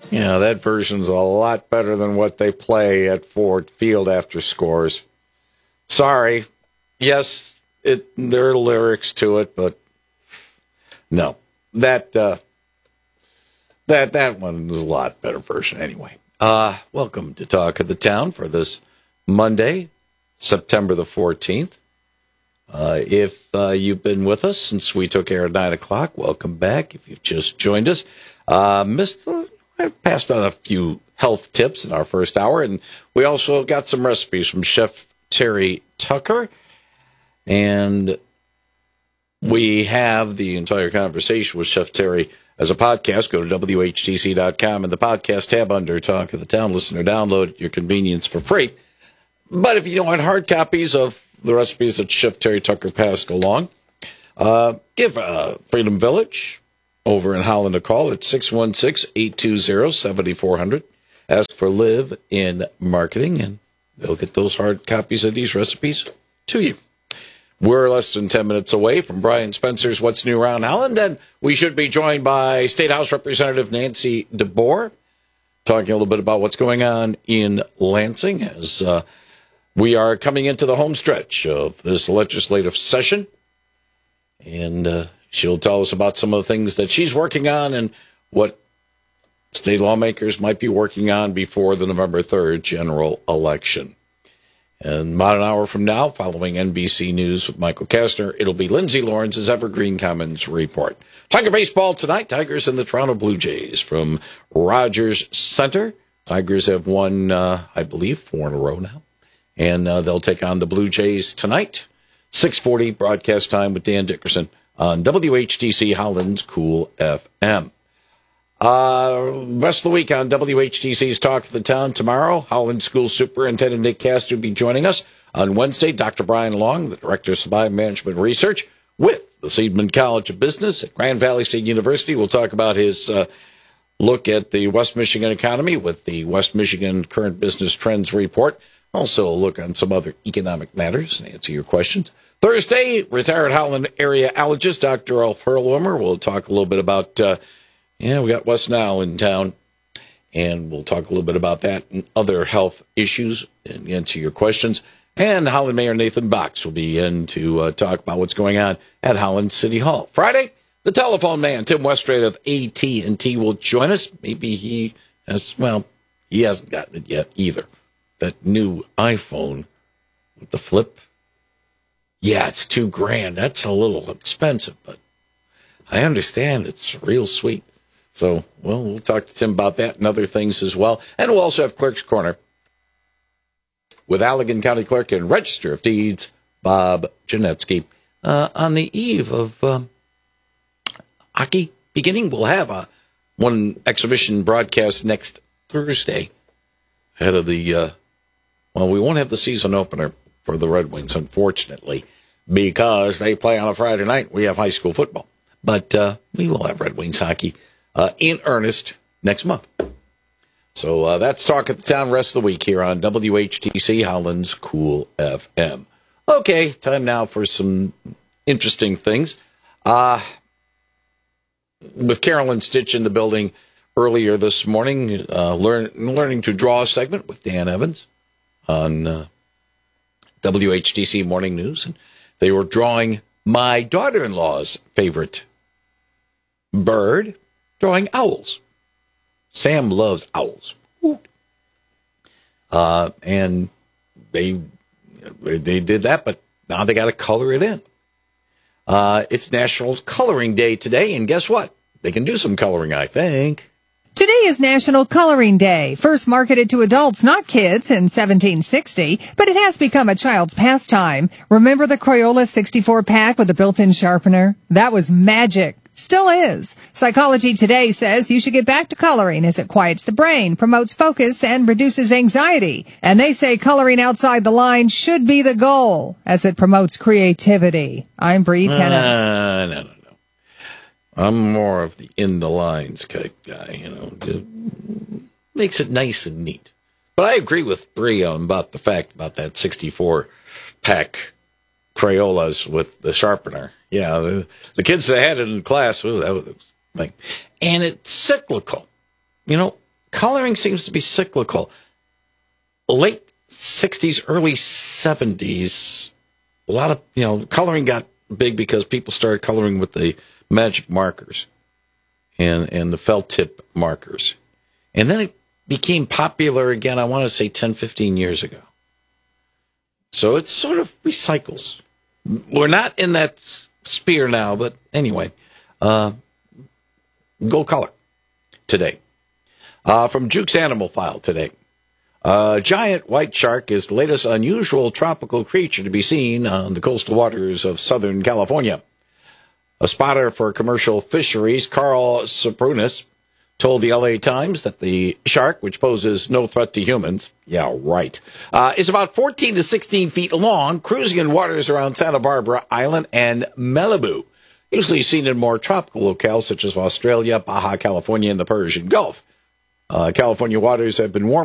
Yeah, that version's a lot better than what they play at Ford Field after scores. Sorry. Yes, there are lyrics to it, but no. That one is a lot better version anyway. Welcome to Talk of the Town for this Monday, September the 14th. If you've been with us since we took air at 9 o'clock, welcome back. If you've just joined us, I've passed on a few health tips in our first hour, and we also got some recipes from Chef Terry Tucker. And we have the entire conversation with Chef Terry as a podcast. Go to WHTC.com and the podcast tab under Talk of the Town. Listen or download at your convenience for free. But if you don't want hard copies of the recipes that Chef Terry Tucker passed along, give Freedom Village over in Holland a call at 616-820-7400. Ask for Live in Marketing, and they'll get those hard copies of these recipes to you. We're less than 10 minutes away from Brian Spencer's What's New Around Holland, and we should be joined by State House Representative Nancy DeBoer, talking a little bit about what's going on in Lansing as we are coming into the home stretch of this legislative session. And she'll tell us about some of the things that she's working on and what state lawmakers might be working on before the November 3rd general election. And about an hour from now, following NBC News with Michael Kastner, it'll be Lindsay Lawrence's Evergreen Commons Report. Tiger baseball tonight. Tigers and the Toronto Blue Jays from Rogers Center. Tigers have won, I believe, 4 in a row now. And they'll take on the Blue Jays tonight. 6:40 broadcast time with Dan Dickerson on WHTC Holland's Cool FM. Rest of the week on WHTC's Talk of the Town tomorrow. Holland School Superintendent Nick Castor will be joining us. On Wednesday, Dr. Brian Long, the Director of Supply Management Research with the Seidman College of Business at Grand Valley State University. We'll talk about his look at the West Michigan economy with the West Michigan Current Business Trends Report. Also a look on some other economic matters and answer your questions. Thursday, retired Holland area allergist Dr. Alf Hurlwimmer will talk a little bit about, we got West Nile in town, and we'll talk a little bit about that and other health issues and answer your questions. And Holland Mayor Nathan Box will be in to talk about what's going on at Holland City Hall. Friday, the telephone man, Tim Westrate of AT&T, will join us. Maybe he hasn't gotten it yet either. That new iPhone with the flip. Yeah, it's $2,000. That's a little expensive, but I understand it's real sweet. So, we'll talk to Tim about that and other things as well. And we'll also have Clerk's Corner with Allegan County Clerk and Register of Deeds, Bob Janetsky. On the eve of hockey beginning, we'll have one exhibition broadcast next Thursday ahead of the we won't have the season opener for the Red Wings, unfortunately, because they play on a Friday night. We have high school football. But we will have Red Wings hockey in earnest next month. So that's Talk at the Town rest of the week here on WHTC Holland's Cool FM. Okay, time now for some interesting things. With Carolyn Stitch in the building earlier this morning, learning to draw a segment with Dan Evans on WHTC Morning News. And they were drawing my daughter-in-law's favorite bird, drawing owls. Sam loves owls. And they did that, but now they got to color it in. It's National Coloring Day today, and guess what? They can do some coloring, I think. Today is National Coloring Day, first marketed to adults, not kids, in 1760, but it has become a child's pastime. Remember the Crayola 64 pack with the built-in sharpener? That was magic. Still is. Psychology Today says you should get back to coloring as it quiets the brain, promotes focus, and reduces anxiety. And they say coloring outside the lines should be the goal as it promotes creativity. I'm Bree Tennis. No. I'm more of the in the lines type guy, makes it nice and neat. But I agree with Bree about the fact about that 64 pack Crayolas with the sharpener. Yeah, the kids that had it in class, that was a thing. And it's cyclical. coloring seems to be cyclical. Late 60s, early 70s, a lot of, coloring got big because people started coloring with the magic markers and the felt tip markers. And then it became popular again, I want to say 10, 15 years ago. So it sort of recycles. We're not in that sphere now, but anyway, go color today. From Juke's Animal File today. A giant white shark is the latest unusual tropical creature to be seen on the coastal waters of Southern California. A spotter for commercial fisheries, Carl Saprunas, told the LA Times that the shark, which poses no threat to humans, is about 14 to 16 feet long, cruising in waters around Santa Barbara Island and Malibu, usually seen in more tropical locales such as Australia, Baja California, and the Persian Gulf. California waters have been warm